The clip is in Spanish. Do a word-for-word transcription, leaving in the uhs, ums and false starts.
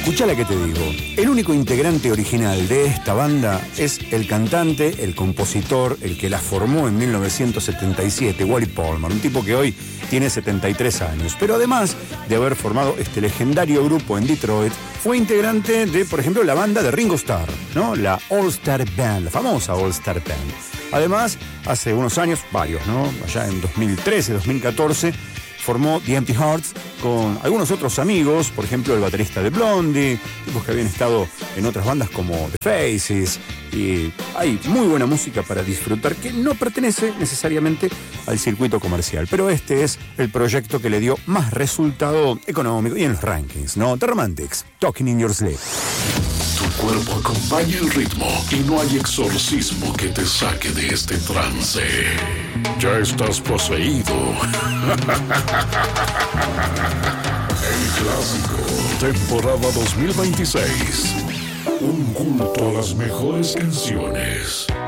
Escuchá la que te digo. El único integrante original de esta banda es el cantante, el compositor, el que la formó en mil novecientos setenta y siete, Wally Palmer, un tipo que hoy tiene setenta y tres años. Pero además de haber formado este legendario grupo en Detroit, fue integrante de, por ejemplo, la banda de Ringo Starr, ¿no? La All Star Band, la famosa All Star Band. Además, hace unos años, varios, ¿no? Allá en dos mil trece, dos mil catorce, formó The Empty Hearts con algunos otros amigos, por ejemplo, el baterista de Blondie, tipos que habían estado en otras bandas como The Faces, y hay muy buena música para disfrutar que no pertenece necesariamente al circuito comercial, pero este es el proyecto que le dio más resultado económico y en los rankings, ¿no? The Romantics, Talking in Your Sleep. Tu cuerpo acompaña el ritmo y no hay exorcismo que te saque de este trance. Ya estás poseído. El clásico, temporada dos mil veintiséis. Un culto a las mejores canciones.